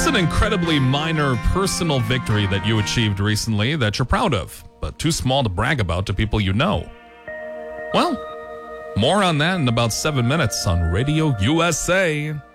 What's an incredibly minor personal victory that you achieved recently that you're proud of, but too small to brag about to people you know? Well, more on that in about 7 minutes on Radio USA.